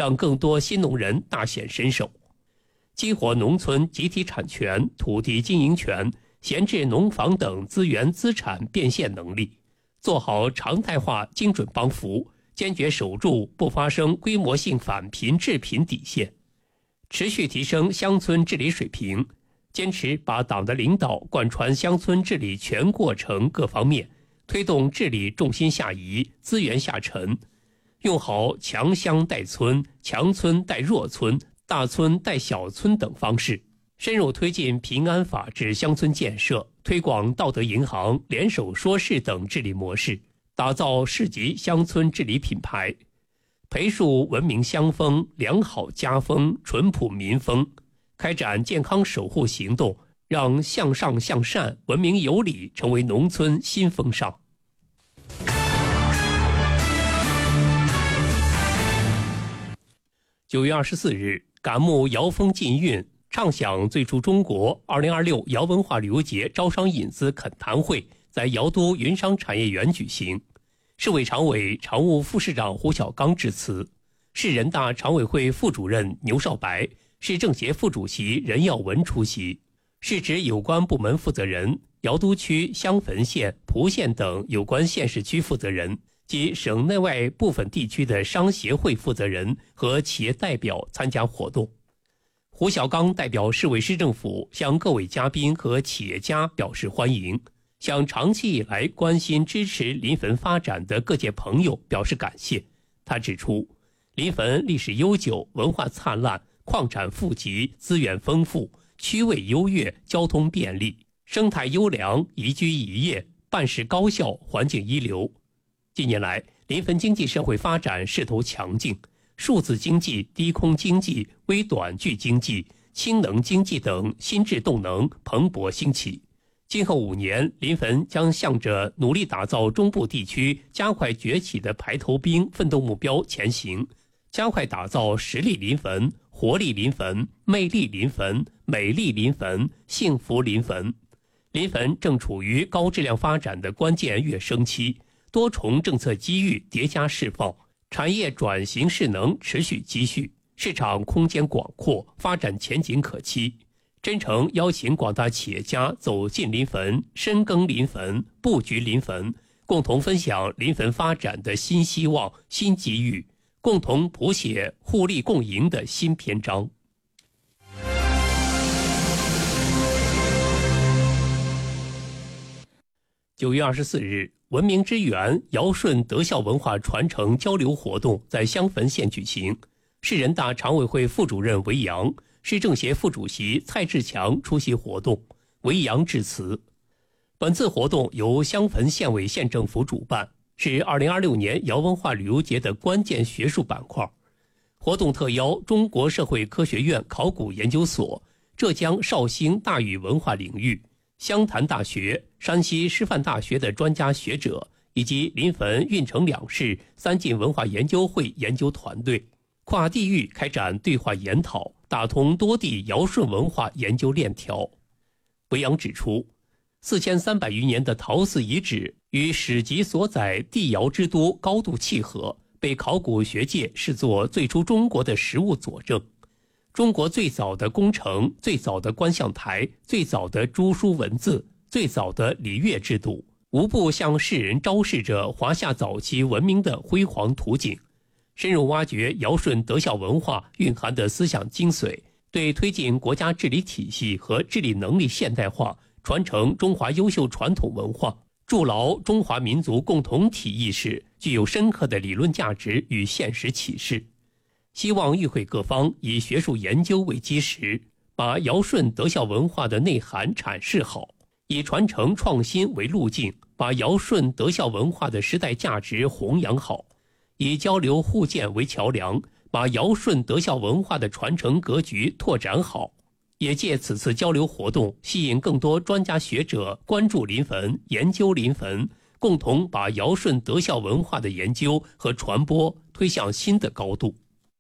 让更多新农人大显身手。激活农村集体产权、土地经营权、闲置农房等资源资产变现能力，做好常态化精准帮扶，坚决守住不发生规模性返贫致贫底线，持续提升乡村治理水平，坚持把党的领导贯穿乡村治理全过程各方面，推动治理重心下移、资源下沉，用好强乡带村、强村带弱村、大村带小村等方式，深入推进平安法治乡村建设，推广道德银行、联手说事等治理模式，打造市级乡村治理品牌，培树文明乡风、良好家风、淳朴民风，开展健康守护行动，让向上向善、文明有礼成为农村新风尚。9月24日，感慕瑶风劲韵，畅享最初中国2026瑶文化旅游节招商引资恳谈会在瑶都云商产业园举行。市委常委、常务副市长胡小刚致辞，市人大常委会副主任牛少白、市政协副主席任耀文出席。市直有关部门负责人、瑶都区、襄汾县、蒲县等有关县市区负责人及省内外部分地区的商协会负责人和企业代表参加活动。胡小刚代表市委市政府向各位嘉宾和企业家表示欢迎，向长期以来关心支持临汾发展的各界朋友表示感谢。他指出，临汾历史悠久，文化灿烂，矿产富集，资源丰富，区位优越，交通便利，生态优良，宜居宜业，办事高效，环境一流。近年来，临汾经济社会发展势头强劲，数字经济、低空经济、微短距经济、氢能经济等新质动能蓬勃兴起。今后5年，临汾将向着努力打造中部地区加快崛起的排头兵奋斗目标前行，加快打造实力临汾、活力临汾、魅力临汾、美丽临汾、幸福临汾。临汾正处于高质量发展的关键跃升期，多重政策机遇叠加释放，产业转型势能持续积蓄，市场空间广阔，发展前景可期。真诚邀请广大企业家走进临汾，深耕临汾，布局临汾，共同分享临汾发展的新希望、新机遇，共同谱写互利共赢的新篇章。9月24日，文明之源尧舜德孝文化传承交流活动在襄汾县举行，市人大常委会副主任韦阳、市政协副主席蔡志强出席活动。韦阳致辞。本次活动由襄汾县委县政府主办，是2026年瑶文化旅游节的关键学术板块。活动特邀中国社会科学院考古研究所、浙江绍兴大禹文化领域、湘潭大学、山西师范大学的专家学者，以及临汾、运城两市3晋文化研究会研究团队，跨地域开展对话研讨，打通多地尧舜文化研究链条。韦阳指出，4300余年的陶寺遗址与史籍所载帝尧之都高度契合，被考古学界视作最初中国的实物佐证。中国最早的宫城、最早的观象台、最早的朱书文字、最早的礼乐制度，无不向世人昭示着华夏早期文明的辉煌图景。深入挖掘尧舜德孝文化蕴含的思想精髓，对推进国家治理体系和治理能力现代化、传承中华优秀传统文化、筑牢中华民族共同体意识具有深刻的理论价值与现实启示。希望与会各方以学术研究为基石，把尧舜德孝文化的内涵阐释好，以传承创新为路径，把尧舜德孝文化的时代价值弘扬好，以交流互鉴为桥梁，把尧舜德孝文化的传承格局拓展好。也借此次交流活动，吸引更多专家学者关注临汾、研究临汾，共同把尧舜德孝文化的研究和传播推向新的高度。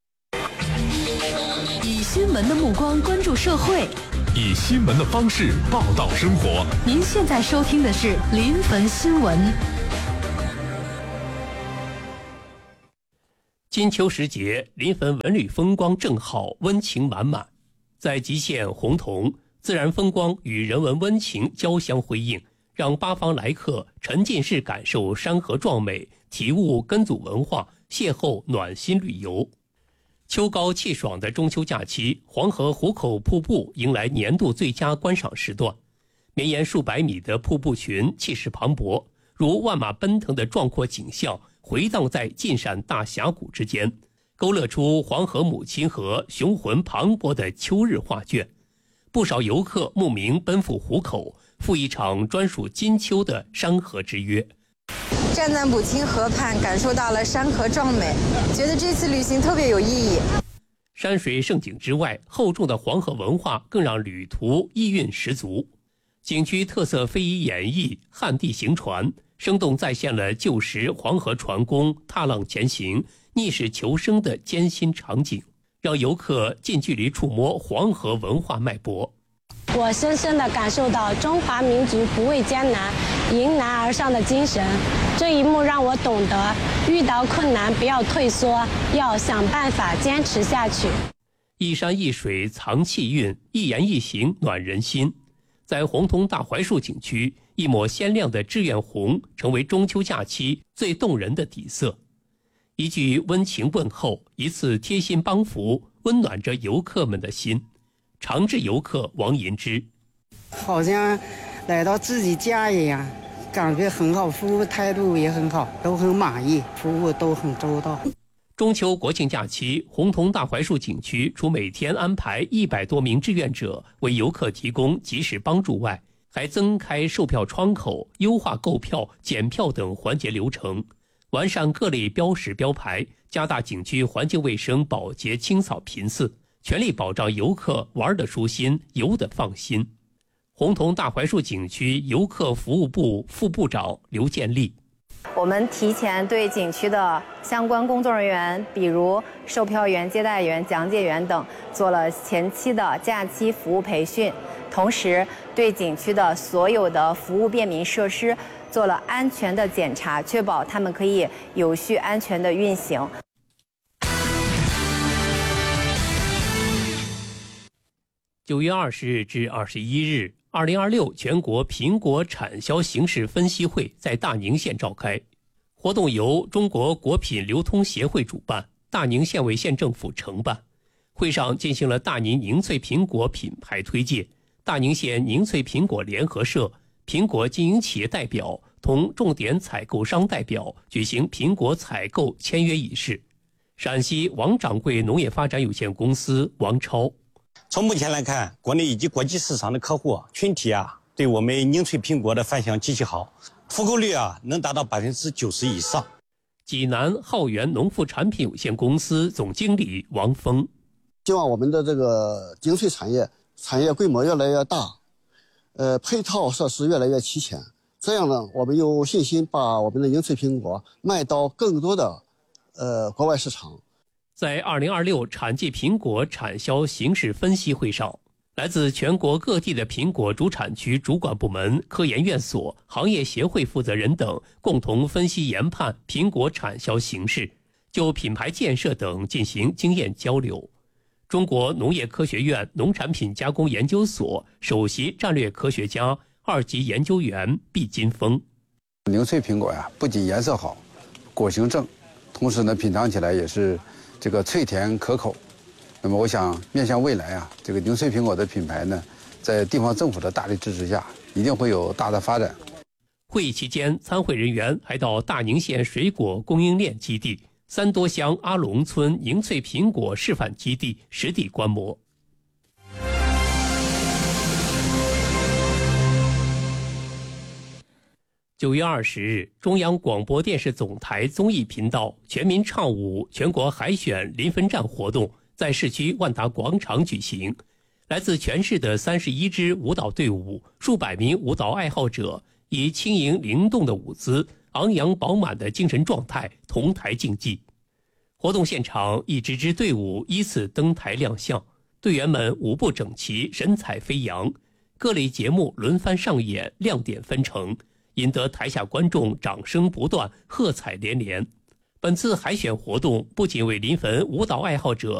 以新闻的目光关注社会， 以新闻的方式报道生活。 您现在收听的是临汾新闻。 金秋时节，临汾文旅风光正好，温情满满。在极限洪桐，自然风光与人文温情交相辉映，让八方来客沉浸式感受山河壮美，体悟根祖文化，邂逅暖心旅游。秋高气爽的中秋假期，黄河壶口瀑布迎来年度最佳观赏时段。绵延数百米的瀑布群气势磅礴，如万马奔腾的壮阔景象回荡在晋陕大峡谷之间，勾勒出黄河母亲河雄浑磅礴的秋日画卷。不少游客慕名奔赴壶口，赴一场专属金秋的山河之约。 站在母亲河畔，感受到了山河壮美，觉得这次旅行特别有意义。 山水胜景之外，厚重的黄河文化更让旅途意蕴十足。景区特色非遗演绎、旱地行船，生动再现了旧时黄河船工踏浪前行、逆势求生的艰辛场景，让游客近距离触摸黄河文化脉搏。 我深深地感受到中华民族不畏艰难、迎难而上的精神。这一幕让我懂得，遇到困难不要退缩，要想办法坚持下去。 一山一水藏气韵，一言一行暖人心。在洪桐大槐树景区，一抹鲜亮的志愿红成为中秋假期最动人的底色。一句温情问候，一次贴心帮扶，温暖着游客们的心。常驻游客王银之： 好像来到自己家一样，感觉很好，服务态度也很好，都很满意，服务都很周到。 中秋国庆假期，洪桐大槐树景区除每天安排100多名志愿者为游客提供及时帮助外，还增开售票窗口，优化购票、检票等环节流程，完善各类标识标牌，加大景区环境卫生保洁清扫频次，全力保障游客玩得舒心、游得放心。洪桐大槐树景区游客服务部副部长刘建立： 我们提前对景区的相关工作人员，比如售票员、接待员、讲解员等，做了前期的假期服务培训，同时对景区的所有的服务便民设施做了安全的检查，确保他们可以有序安全的运行。 9月20日至21日，2026全国苹果产销形势分析会在大宁县召开。活动由中国果品流通协会主办，大宁县委县政府承办。会上进行了大宁宁脆苹果品牌推介，大宁县宁脆苹果联合社、苹果经营企业代表同重点采购商代表举行苹果采购签约仪式。陕西王掌柜农业发展有限公司王超： 从目前来看，国内以及国际市场的客户群体对我们宁脆苹果的反响极其好，复购率能达到90%以上。 济南浩源农副产品有限公司总经理王峰： 希望我们的这个宁脆产业规模越来越大，配套设施越来越齐全，这样呢，我们有信心把我们的宁脆苹果卖到更多的国外市场。 在2026产季苹果产销形势分析会上，来自全国各地的苹果主产区主管部门、科研院所、行业协会负责人等共同分析研判苹果产销形势，就品牌建设等进行经验交流。中国农业科学院农产品加工研究所首席战略科学家、2级研究员毕金峰： 宁脆苹果不仅颜色好，果形正，同时呢，品尝起来也是这个脆甜可口。那么我想面向未来这个宁脆苹果的品牌呢，在地方政府的大力支持下，一定会有大的发展。 会议期间，参会人员还到大宁县水果供应链基地、三多乡阿龙村宁脆苹果示范基地实地观摩。9月20日，中央广播电视总台综艺频道全民唱舞全国海选临汾站活动在市区万达广场举行。来自全市的31支舞蹈队伍，数百名舞蹈爱好者以轻盈灵动的舞姿、昂扬饱满的精神状态同台竞技。活动现场，一支支队伍依次登台亮相，队员们舞步整齐，神采飞扬。各类节目轮番上演，亮点纷呈，引得台下观众掌声不断，喝彩连连。 本次海选活动不仅为临汾舞蹈爱好者